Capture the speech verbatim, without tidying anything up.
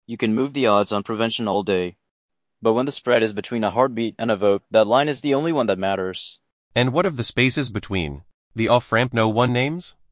You can move the odds on prevention all day. But when the spread is between a heartbeat and a vote, that line is the only one that matters. And what of the spaces between the off-ramp no one names?